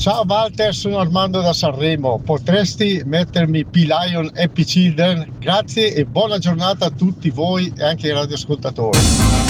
Ciao Walter, sono Armando da Sanremo. Potresti mettermi P-Lion Happy Children? Grazie e buona giornata a tutti voi e anche ai radioascoltatori.